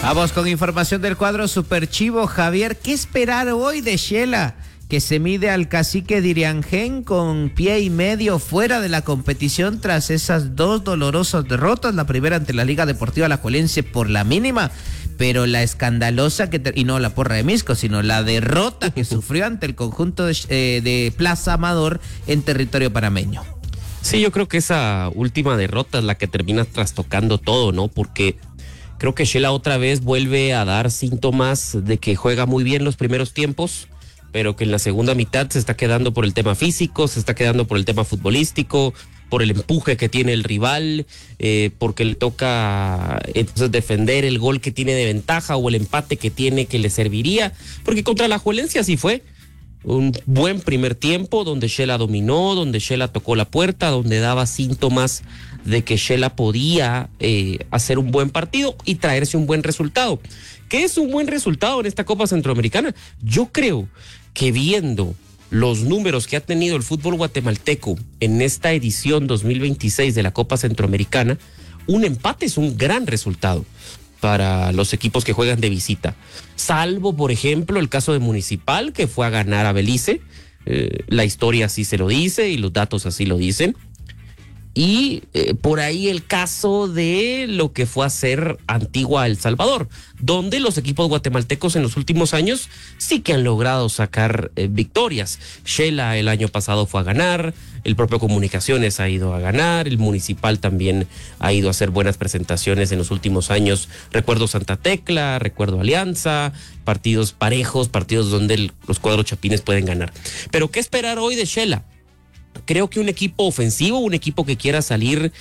Vamos con información del cuadro Super Chivo. Javier, ¿qué esperar hoy de Shela, que se mide al cacique Diriangén con pie y medio fuera de la competición tras esas dos dolorosas derrotas? La primera ante la Liga Deportiva Alajuelense por la mínima, pero la escandalosa, y no la porra de Misco, sino la derrota que sufrió ante el conjunto de Plaza Amador en territorio panameño. Sí, yo creo que esa última derrota es la que termina trastocando todo, ¿no? Porque creo que Shela otra vez vuelve a dar síntomas de que juega muy bien los primeros tiempos, pero que en la segunda mitad se está quedando por el tema físico, se está quedando por el tema futbolístico, por el empuje que tiene el rival, porque le toca entonces defender el gol que tiene de ventaja o el empate que tiene que le serviría, porque contra la Alajuelense así fue. Un buen primer tiempo donde Shela dominó, donde Shela tocó la puerta, donde daba síntomas de que Shela podía hacer un buen partido y traerse un buen resultado. ¿Qué es un buen resultado en esta Copa Centroamericana? Yo creo que viendo los números que ha tenido el fútbol guatemalteco en esta edición 2026 de la Copa Centroamericana, un empate es un gran resultado para los equipos que juegan de visita, salvo por ejemplo el caso de Municipal, que fue a ganar a Belice. La historia así se lo dice y los datos así lo dicen, y por ahí el caso de lo que fue a hacer Antigua El Salvador, donde los equipos guatemaltecos en los últimos años sí que han logrado sacar victorias. Shela el año pasado fue a ganar, el propio Comunicaciones ha ido a ganar, el Municipal también ha ido a hacer buenas presentaciones en los últimos años. Recuerdo Santa Tecla, recuerdo Alianza, partidos parejos, partidos donde los cuadros chapines pueden ganar. Pero ¿qué esperar hoy de Shela? Creo que un equipo ofensivo, un equipo que quiera salir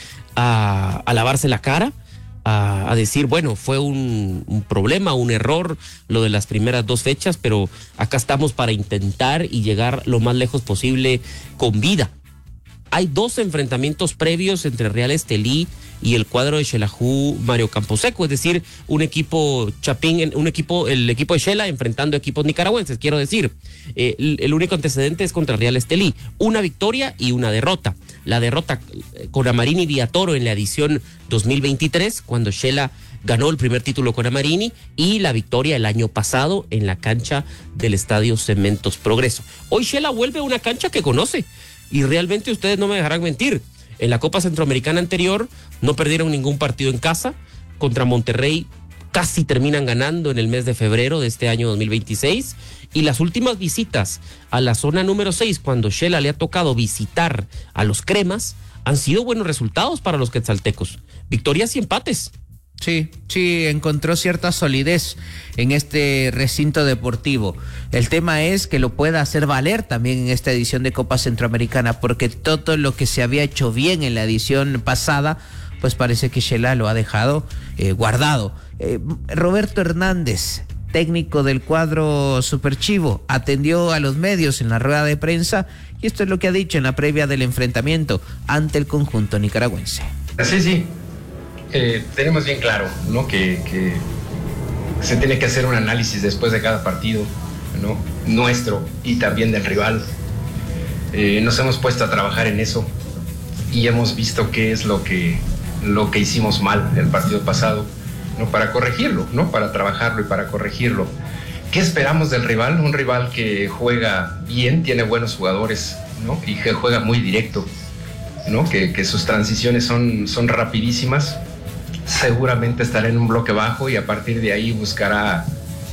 a lavarse la cara, a decir, bueno, fue un problema, un error lo de las primeras dos fechas, pero acá estamos para intentar y llegar lo más lejos posible con vida. Hay dos enfrentamientos previos entre Real Estelí y el cuadro de Xelajú Mario Camposeco, es decir, un equipo chapín, el equipo de Shela enfrentando equipos nicaragüenses, quiero decir. El único antecedente es contra Real Estelí, una victoria y una derrota. La derrota con Amarini Villatoro en la edición 2023, cuando Shela ganó el primer título con Amarini, y la victoria el año pasado en la cancha del Estadio Cementos Progreso. Hoy Shela vuelve a una cancha que conoce, y realmente ustedes no me dejarán mentir. En la Copa Centroamericana anterior no perdieron ningún partido en casa. Contra Monterrey casi terminan ganando en el mes de febrero de este año 2026. Y las últimas visitas a la zona número 6, cuando Shela le ha tocado visitar a los Cremas, han sido buenos resultados para los quetzaltecos. Victorias y empates. Sí, encontró cierta solidez en este recinto deportivo. El tema es que lo pueda hacer valer también en esta edición de Copa Centroamericana, porque todo lo que se había hecho bien en la edición pasada, pues parece que Shela lo ha dejado guardado. Roberto Hernández, técnico del cuadro Super Chivo, atendió a los medios en la rueda de prensa, y esto es lo que ha dicho en la previa del enfrentamiento ante el conjunto nicaragüense. Sí. Tenemos bien claro, ¿no?, que se tiene que hacer un análisis después de cada partido, ¿no?, nuestro y también del rival. Nos hemos puesto a trabajar en eso y hemos visto qué es lo que hicimos mal el partido pasado, ¿no?, para corregirlo, ¿no?, para trabajarlo y para corregirlo. ¿Qué esperamos del rival? Un rival que juega bien, tiene buenos jugadores, ¿no?, y que juega muy directo, ¿no?, que sus transiciones son rapidísimas. Seguramente estará en un bloque bajo y a partir de ahí buscará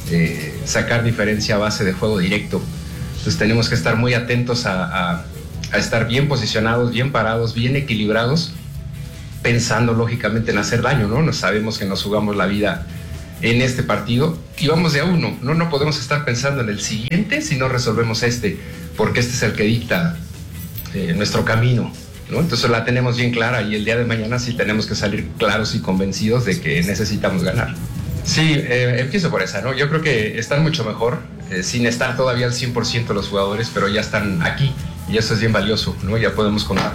sacar diferencia a base de juego directo. Entonces tenemos que estar muy atentos a estar bien posicionados, bien parados, bien equilibrados, pensando lógicamente en hacer daño, ¿no? Sabemos que nos jugamos la vida en este partido y vamos de a uno, ¿no? No podemos estar pensando en el siguiente si no resolvemos porque este es el que dicta nuestro camino, ¿no? Entonces la tenemos bien clara y el día de mañana sí tenemos que salir claros y convencidos de que necesitamos ganar. Sí, empiezo por esa, ¿no? Yo creo que están mucho mejor, sin estar todavía al 100% los jugadores, pero ya están aquí y eso es bien valioso, ¿no? Ya podemos contar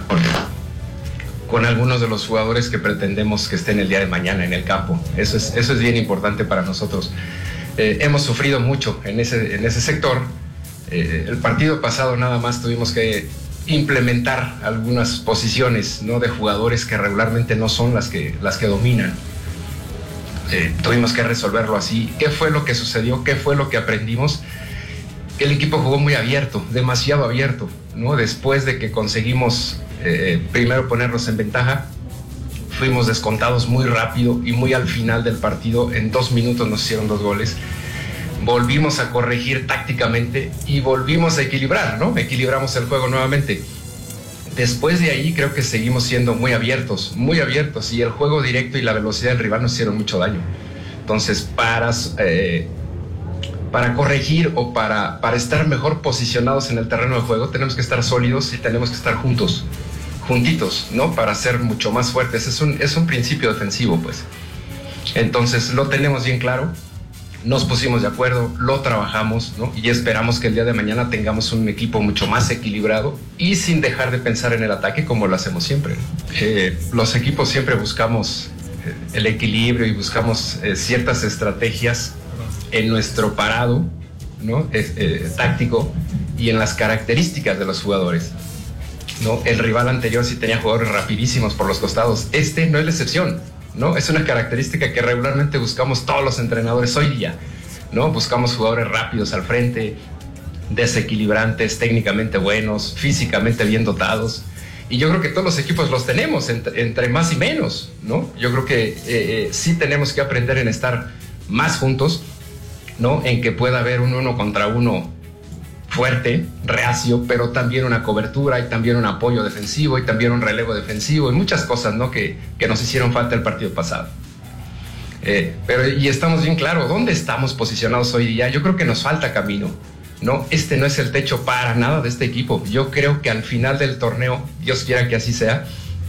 con algunos de los jugadores que pretendemos que estén el día de mañana en el campo. Eso es bien importante para nosotros. Hemos sufrido mucho en ese sector. El partido pasado nada más tuvimos que implementar algunas posiciones, ¿no?, de jugadores que regularmente no son las que dominan. Tuvimos que resolverlo así. ¿Qué fue lo que sucedió? ¿Qué fue lo que aprendimos? El equipo jugó muy abierto, demasiado abierto, ¿no? Después de que conseguimos primero ponernos en ventaja, fuimos descontados muy rápido y muy al final del partido. En 2 minutos nos hicieron 2 goles. Volvimos a corregir tácticamente y volvimos a equilibrar, ¿no? Equilibramos el juego nuevamente. Después de ahí creo que seguimos siendo muy abiertos, y el juego directo y la velocidad del rival nos hicieron mucho daño. Entonces, para corregir o para estar mejor posicionados en el terreno de juego, tenemos que estar sólidos y tenemos que estar juntitos, ¿no? Para ser mucho más fuertes. Es un principio defensivo, pues. Entonces, lo tenemos bien claro. Nos pusimos de acuerdo, lo trabajamos, ¿no? Y esperamos que el día de mañana tengamos un equipo mucho más equilibrado y sin dejar de pensar en el ataque como lo hacemos siempre. Los equipos siempre buscamos el equilibrio y buscamos ciertas estrategias en nuestro parado, ¿no? Táctico y en las características de los jugadores, ¿no? El rival anterior sí tenía jugadores rapidísimos por los costados. Este no es la excepción, ¿no? Es una característica que regularmente buscamos todos los entrenadores hoy día, ¿no? Buscamos jugadores rápidos al frente, desequilibrantes, técnicamente buenos, físicamente bien dotados. Y yo creo que todos los equipos los tenemos, entre más y menos, ¿no? Yo creo que sí tenemos que aprender en estar más juntos, ¿no? En que pueda haber un 1 contra 1 fuerte, reacio, pero también una cobertura y también un apoyo defensivo y también un relevo defensivo y muchas cosas, ¿no? que nos hicieron falta el partido pasado. Y estamos bien claros dónde estamos posicionados hoy día. Yo creo que nos falta camino, ¿no? Este no es el techo para nada de este equipo. Yo creo que al final del torneo, Dios quiera que así sea,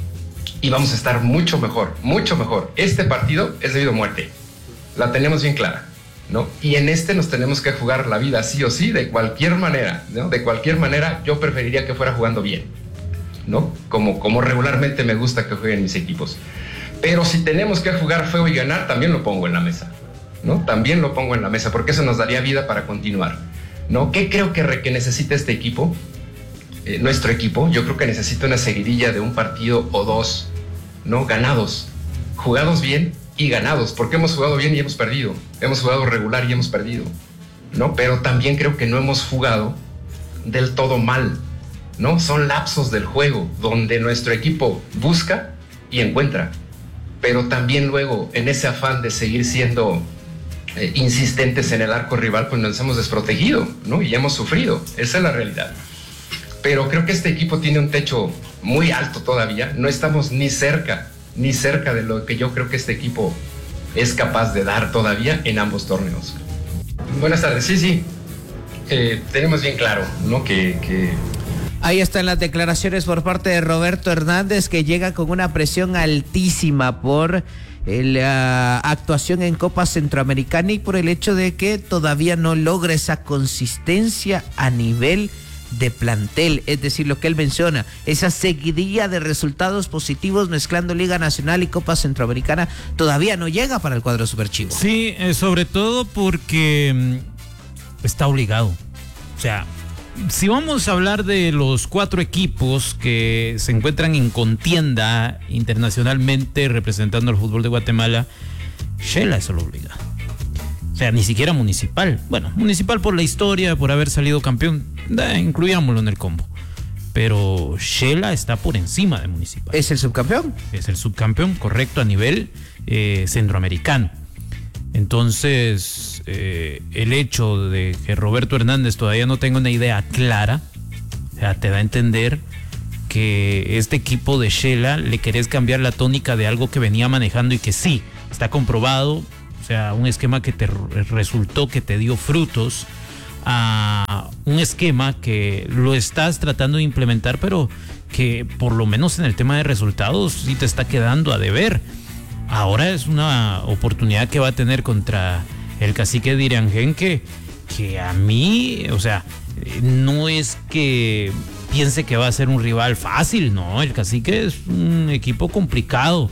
y vamos a estar mucho mejor, mucho mejor. Este partido es de vida o muerte, la tenemos bien clara, ¿no? Y en este nos tenemos que jugar la vida sí o sí, de cualquier manera, ¿no? De cualquier manera yo preferiría que fuera jugando bien, ¿no? Como regularmente me gusta que jueguen mis equipos. Pero si tenemos que jugar feo y ganar, también lo pongo en la mesa, ¿no? También lo pongo en la mesa, porque eso nos daría vida para continuar, ¿no? ¿Qué creo que necesita este equipo? Nuestro equipo, yo creo que necesita una seguidilla de un partido o 2, ¿no? Ganados, jugados bien y ganados, porque hemos jugado bien y hemos perdido, hemos jugado regular y hemos perdido, ¿no? Pero también creo que no hemos jugado del todo mal, ¿no? Son lapsos del juego donde nuestro equipo busca y encuentra, pero también luego en ese afán de seguir siendo insistentes en el arco rival, pues nos hemos desprotegido, ¿no? Y hemos sufrido, esa es la realidad. Pero creo que este equipo tiene un techo muy alto todavía, no estamos ni cerca de lo que yo creo que este equipo es capaz de dar todavía en ambos torneos. Buenas tardes, sí. Tenemos bien claro, ¿no? que Ahí están las declaraciones por parte de Roberto Hernández, que llega con una presión altísima por la actuación en Copa Centroamericana y por el hecho de que todavía no logra esa consistencia a nivel de plantel, es decir, lo que él menciona, esa seguidilla de resultados positivos mezclando Liga Nacional y Copa Centroamericana todavía no llega para el cuadro superchivo. Sí, sobre todo porque está obligado. O sea, si vamos a hablar de los 4 equipos que se encuentran en contienda internacionalmente representando al fútbol de Guatemala, Shela es el obligado. O sea, ni siquiera Municipal. Bueno, Municipal por la historia, por haber salido campeón, incluyámoslo en el combo. Pero Shela está por encima de Municipal. ¿Es el subcampeón? Es el subcampeón, correcto, a nivel centroamericano. Entonces, el hecho de que Roberto Hernández todavía no tenga una idea clara, o sea, te da a entender que este equipo de Shela le querés cambiar la tónica de algo que venía manejando y que sí, está comprobado. O sea, un esquema que te resultó, que te dio frutos, a un esquema que lo estás tratando de implementar, pero que por lo menos en el tema de resultados sí te está quedando a deber. Ahora es una oportunidad que va a tener contra el Cacique de Iriangén, que a mí, o sea, no es que piense que va a ser un rival fácil, no, el Cacique es un equipo complicado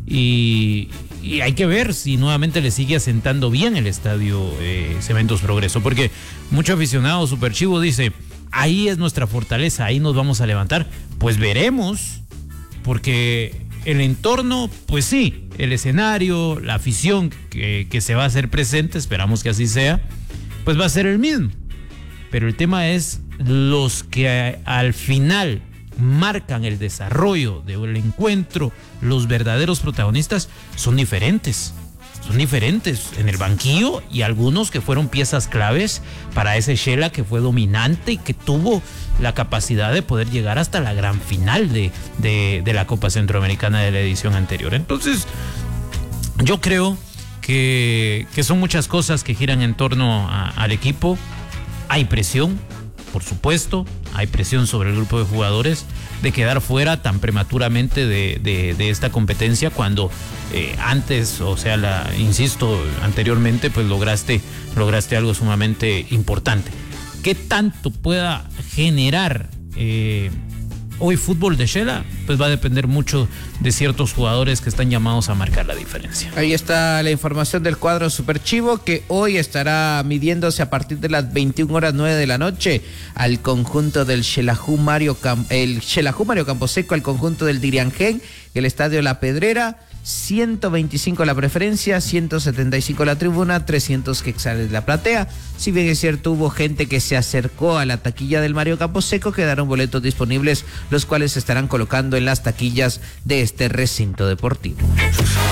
y hay que ver si nuevamente le sigue asentando bien el estadio Cementos Progreso, porque mucho aficionado superchivo dice, ahí es nuestra fortaleza, ahí nos vamos a levantar. Pues veremos, porque el entorno, pues sí, el escenario, la afición que se va a hacer presente, esperamos que así sea, pues va a ser el mismo. Pero el tema es los que al final marcan el desarrollo del encuentro, los verdaderos protagonistas, son diferentes en el banquillo, y algunos que fueron piezas claves para ese Shela que fue dominante y que tuvo la capacidad de poder llegar hasta la gran final de la Copa Centroamericana de la edición anterior. Entonces, yo creo que son muchas cosas que giran en torno al equipo. Hay presión, por supuesto, hay presión sobre el grupo de jugadores de quedar fuera tan prematuramente de esta competencia cuando antes, o sea, insisto, anteriormente, pues lograste algo sumamente importante. ¿Qué tanto pueda generar hoy fútbol de Shela? Pues va a depender mucho de ciertos jugadores que están llamados a marcar la diferencia. Ahí está la información del cuadro Super Chivo, que hoy estará midiéndose a partir de las 21:09 de la noche al conjunto del Xelajú Mario Camposeco, al conjunto del Diriangén, el Estadio La Pedrera. 125 la preferencia, 175 la tribuna, 300 quetzales la platea. Si bien es cierto, hubo gente que se acercó a la taquilla del Mario Camposeco, quedaron boletos disponibles, los cuales se estarán colocando en las taquillas de este recinto deportivo.